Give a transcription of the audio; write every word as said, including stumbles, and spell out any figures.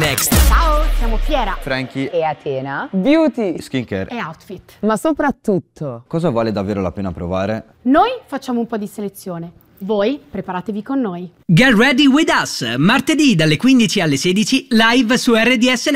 Next. Ciao, siamo Fiera Frankie e Atena. Beauty, Skincare. e Outfit. ma soprattutto Cosa vale davvero la pena provare? Noi facciamo un po' di selezione. Voi preparatevi con noi. Get ready with us, martedì dalle quindici alle sedici, live su R D S